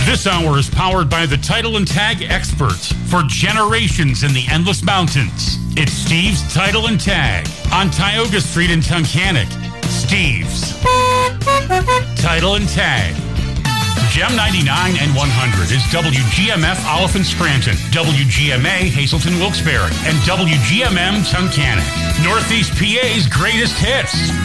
This hour is powered by the Title and Tag experts for generations in the Endless Mountains. It's Steve's Title and Tag on Tioga Street in Tunkhannock. Steve's Title and Tag. Gem 99 and 100 is WGMF Oliphant Scranton, WGMA Hazelton Wilkes-Barre, and WGMM Tunkhannock. Northeast PA's greatest hits.